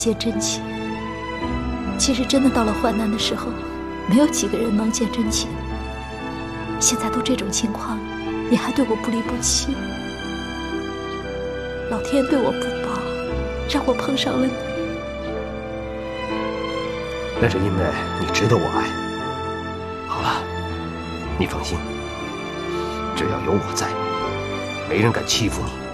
见真情。其实真的到了患难的时候，没有几个人能见真情。现在都这种情况，你还对我不离不弃，老天对我不薄，让我碰上了你。 那是因为你值得我爱。好了，你放心，只要有我在，没人敢欺负你。